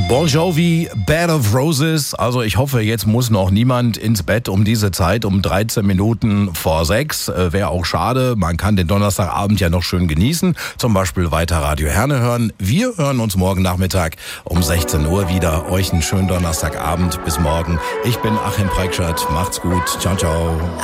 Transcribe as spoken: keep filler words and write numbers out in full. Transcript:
Bon Jovi, Bed of Roses. Also ich hoffe, jetzt muss noch niemand ins Bett um diese Zeit, um dreizehn Minuten vor sechs. Äh, Wäre auch schade. Man kann den Donnerstagabend ja noch schön genießen. Zum Beispiel weiter Radio Herne hören. Wir hören uns morgen Nachmittag um sechzehn Uhr wieder. Euch einen schönen Donnerstagabend. Bis morgen. Ich bin Achim Preikschat. Macht's gut. Ciao, ciao.